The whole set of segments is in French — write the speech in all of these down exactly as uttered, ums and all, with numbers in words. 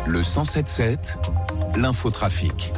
Le cent sept sept, l'infotrafic.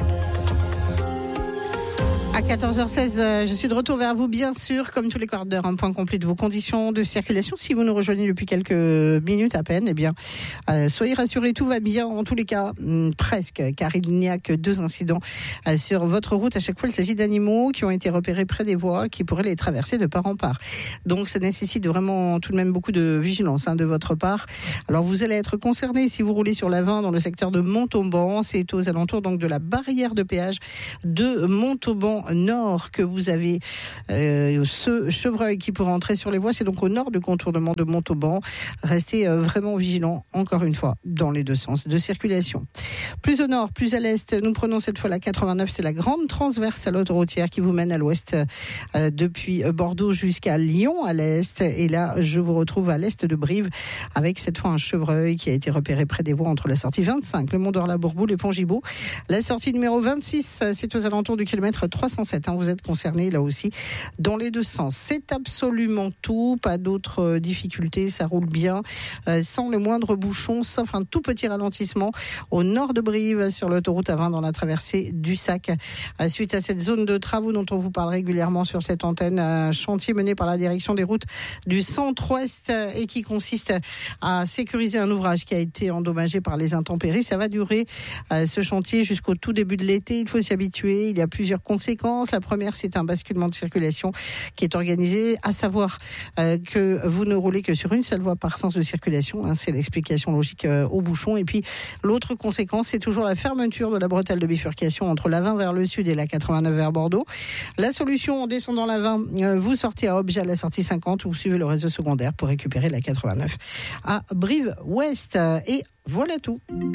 À quatorze heures seize, je suis de retour vers vous, bien sûr, comme tous les quarts d'heure, un point complet de vos conditions de circulation. Si vous nous rejoignez depuis quelques minutes à peine, eh bien, euh, soyez rassurés, tout va bien, en tous les cas, hum, presque, car il n'y a que deux incidents euh, sur votre route. À chaque fois, il s'agit d'animaux qui ont été repérés près des voies, qui pourraient les traverser de part en part. Donc, ça nécessite vraiment tout de même beaucoup de vigilance hein, de votre part. Alors, vous allez être concernés si vous roulez sur la vingt dans le secteur de Montauban. C'est aux alentours donc de la barrière de péage de Montauban Nord que vous avez euh, ce chevreuil qui pourrait entrer sur les voies. C'est donc au nord du contournement de Montauban. Restez euh, vraiment vigilants, encore une fois, dans les deux sens de circulation. Plus au nord, plus à l'est, nous prenons cette fois la quatre-vingt-neuf. C'est la grande transversale autoroutière qui vous mène à l'ouest euh, depuis Bordeaux jusqu'à Lyon à l'est. Et là, je vous retrouve à l'est de Brive avec cette fois un chevreuil qui a été repéré près des voies entre la sortie vingt-cinq, le Mont-d'Or-la-Bourboule et Pont-Gibaud. La sortie numéro vingt-six, c'est aux alentours du kilomètre trois cent sept. Hein, vous êtes concernés là aussi dans les deux sens. C'est absolument tout, pas d'autres euh, difficultés, ça roule bien, euh, sans le moindre bouchon, sauf un tout petit ralentissement au nord de Brive sur l'autoroute A vingt dans la traversée du Sac. Euh, suite à cette zone de travaux dont on vous parle régulièrement sur cette antenne, un chantier mené par la direction des routes du centre-ouest euh, et qui consiste à sécuriser un ouvrage qui a été endommagé par les intempéries. Ça va durer euh, ce chantier jusqu'au tout début de l'été. Il faut s'y habituer. Il y a plusieurs conséquences. La première, c'est un basculement de circulation qui est organisé, à savoir euh, que vous ne roulez que sur une seule voie par sens de circulation. Hein, c'est l'explication logique euh, au bouchon. Et puis, l'autre conséquence, c'est toujours la fermeture de la bretelle de bifurcation entre la vingt vers le sud et la quatre-vingt-neuf vers Bordeaux. La solution, en descendant la vingt, euh, vous sortez à Objet à la sortie cinquante ou vous suivez le réseau secondaire pour récupérer la quatre-vingt-neuf à Brive-Ouest. Et voilà tout.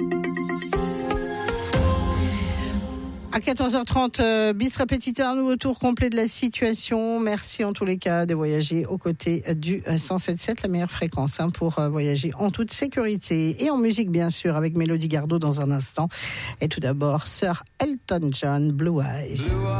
À quatorze heures trente, euh, bis repetita, un nouveau tour complet de la situation. Merci en tous les cas de voyager aux côtés du cent sept sept, la meilleure fréquence hein, pour euh, voyager en toute sécurité. Et en musique, bien sûr, avec Mélodie Gardot dans un instant. Et tout d'abord, Sir Elton John, Blue Eyes.